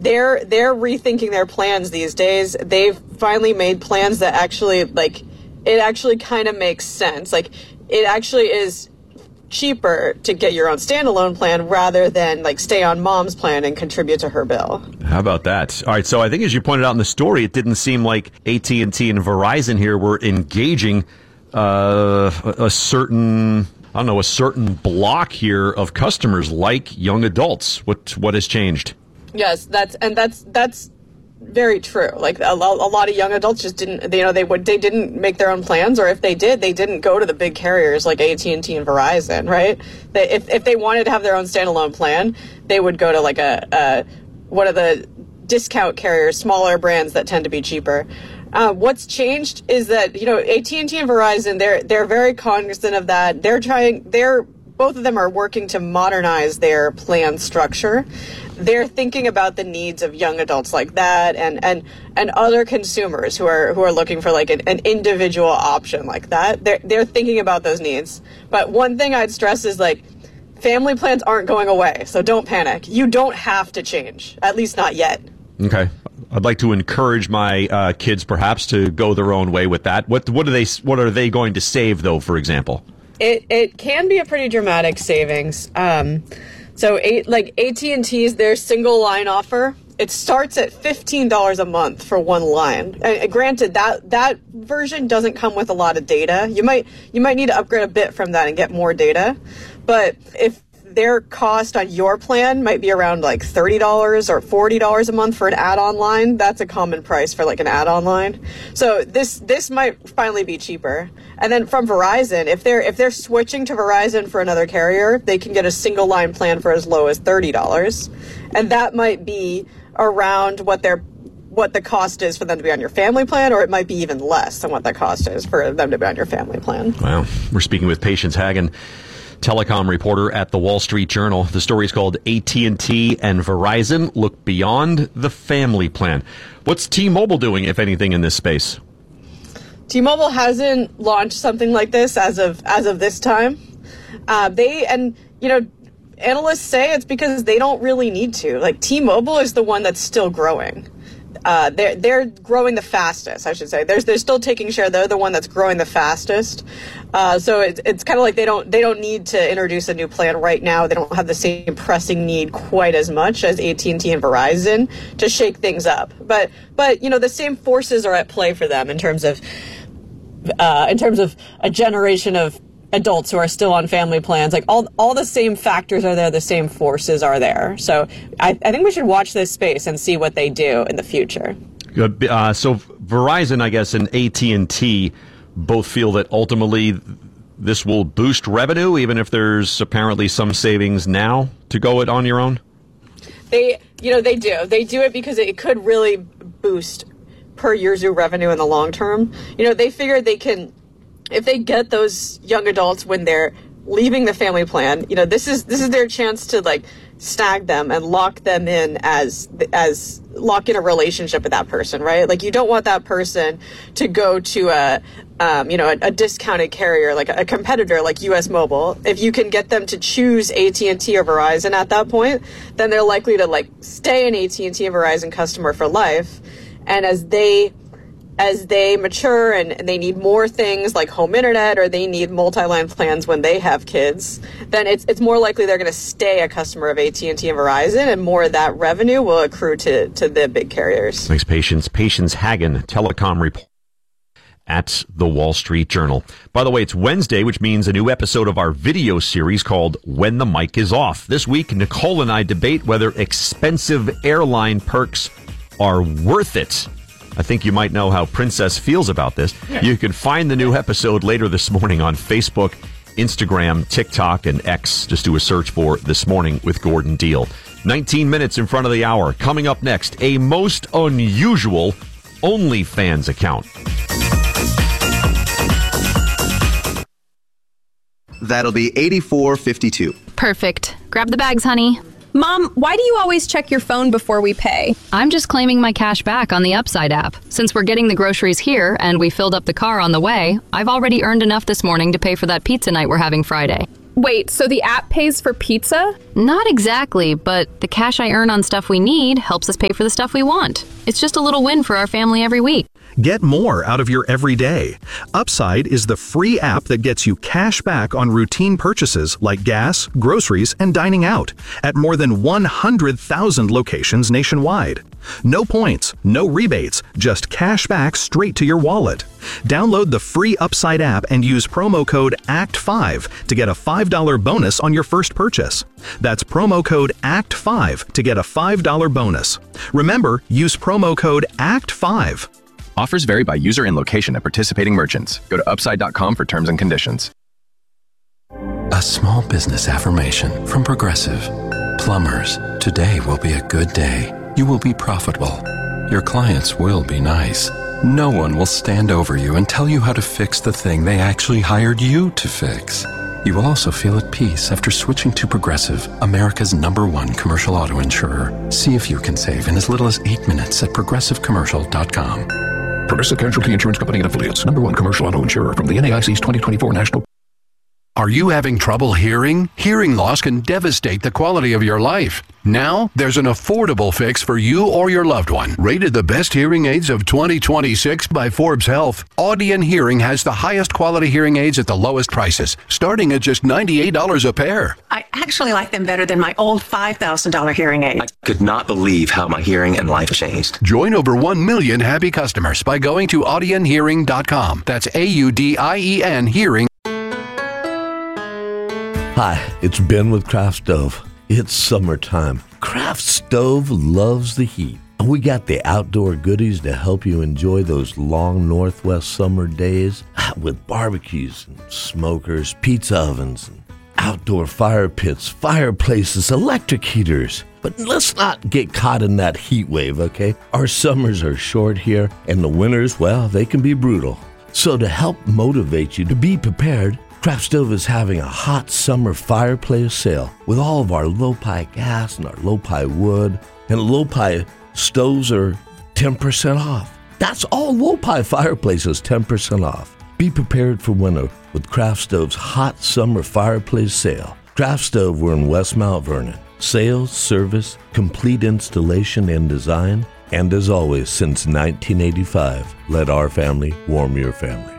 they're rethinking their plans these days. They've finally made plans that actually, like, it actually kind of makes sense. Like, it actually is cheaper to get your own standalone plan rather than like stay on mom's plan and contribute to her bill. How about that? All right, so I think as you pointed out in the story, it didn't seem like AT&T and Verizon here were engaging a certain block here of customers like young adults. What has changed? Yes, that's very true. Like a lot of young adults just didn't, they didn't make their own plans, or if they did, they didn't go to the big carriers like AT&T and Verizon, right? If they wanted to have their own standalone plan, they would go to like one of the discount carriers, smaller brands that tend to be cheaper. What's changed is that, AT&T and Verizon, they're very cognizant of that. Both of them are working to modernize their plan structure. They're thinking about the needs of young adults like that and other consumers who are looking for like an individual option like that. They're thinking about those needs. But one thing I'd stress is like family plans aren't going away, so don't panic. You don't have to change, at least not yet. Okay. I'd like to encourage my kids perhaps to go their own way with that. What are they going to save though, for example? It can be a pretty dramatic savings. So AT&T's, their single line offer, it starts at $15 a month for one line. Granted, that version doesn't come with a lot of data. You might need to upgrade a bit from that and get more data. But if their cost on your plan might be around like $30 or $40 a month for an add-on line, that's a common price for like an add-on line. So this might finally be cheaper. And then from Verizon, if they're switching to Verizon for another carrier, they can get a single line plan for as low as $30. And that might be around what the cost is for them to be on your family plan, or it might be even less than what the cost is for them to be on your family plan. Wow. We're speaking with Patience Hagen, telecom reporter at the Wall Street Journal. The story is called AT&T and Verizon Look Beyond the Family Plan. What's T-Mobile doing, if anything, in this space? T-Mobile hasn't launched something like this as of this time. Analysts say it's because they don't really need to. Like, T-Mobile is the one that's still growing. They're growing the fastest, I should say. They're still taking share. They're the one that's growing the fastest. So it's kind of like they don't need to introduce a new plan right now. They don't have the same pressing need quite as much as AT&T and Verizon to shake things up. But the same forces are at play for them in terms of a generation of adults who are still on family plans. Like all the same factors are there, the same forces are there. So I think we should watch this space and see what they do in the future. So Verizon, I guess, and AT&T both feel that ultimately this will boost revenue, even if there's apparently some savings now to go it on your own? They do. They do it because it could really boost per user revenue in the long term. They figure they can, if they get those young adults when they're leaving the family plan, this is their chance to like snag them and lock them in as lock in a relationship with that person, right? Like, you don't want that person to go to a discounted carrier, like a competitor like US Mobile. If you can get them to choose AT&T or Verizon at that point, then they're likely to like stay an AT&T and Verizon customer for life. And as they mature and they need more things like home internet, or they need multi-line plans when they have kids, then it's more likely they're going to stay a customer of AT&T and Verizon, and more of that revenue will accrue to the big carriers. Thanks, Patience. Patience Hagen, telecom reporter at the Wall Street Journal. By the way, it's Wednesday, which means a new episode of our video series called When the Mic is Off. This week, Nicole and I debate whether expensive airline perks are worth it. I think you might know how Princess feels about this. You can find the new episode later this morning on Facebook, Instagram, TikTok, and X. Just do a search for This Morning with Gordon Deal. 19 minutes in front of the hour. Coming up next, a most unusual OnlyFans account. That'll be $84.52. Perfect. Grab the bags, honey. Mom, why do you always check your phone before we pay? I'm just claiming my cash back on the Upside app. Since we're getting the groceries here and we filled up the car on the way, I've already earned enough this morning to pay for that pizza night we're having Friday. Wait, so the app pays for pizza? Not exactly, but the cash I earn on stuff we need helps us pay for the stuff we want. It's just a little win for our family every week. Get more out of your everyday. Upside is the free app that gets you cash back on routine purchases like gas, groceries, and dining out at more than 100,000 locations nationwide. No points, no rebates, just cash back straight to your wallet. Download the free Upside app and use promo code ACT5 to get a $5 bonus on your first purchase. That's promo code ACT5 to get a $5 bonus. Remember, use promo code ACT5. Offers vary by user and location at participating merchants. Go to upside.com for terms and conditions. A small business affirmation from Progressive. Plumbers, today will be a good day. You will be profitable. Your clients will be nice. No one will stand over you and tell you how to fix the thing they actually hired you to fix. You will also feel at peace after switching to Progressive, America's #1 commercial auto insurer. See if you can save in as little as 8 minutes at progressivecommercial.com. Progressive Casualty Insurance Company and Affiliates. #1 commercial auto insurer from the NAIC's 2024 National. Are you having trouble hearing? Hearing loss can devastate the quality of your life. Now, there's an affordable fix for you or your loved one. Rated the best hearing aids of 2026 by Forbes Health, Audion Hearing has the highest quality hearing aids at the lowest prices, starting at just $98 a pair. I actually like them better than my old $5,000 hearing aid. I could not believe how my hearing and life changed. Join over 1 million happy customers by going to audionhearing.com. That's AUDIEN Hearing. Hi, it's Ben with Craft Stove. It's summertime. Craft Stove loves the heat. And we got the outdoor goodies to help you enjoy those long Northwest summer days with barbecues and smokers, pizza ovens, and outdoor fire pits, fireplaces, electric heaters. But let's not get caught in that heat wave, okay? Our summers are short here, and the winters, well, they can be brutal. So to help motivate you to be prepared, Craft Stove is having a hot summer fireplace sale with all of our Lopi gas and our Lopi wood. And Lopi stoves are 10% off. That's all Lopi fireplaces, 10% off. Be prepared for winter with Craft Stove's hot summer fireplace sale. Craft Stove, we're in West Mount Vernon. Sales, service, complete installation and design. And as always, since 1985, let our family warm your family.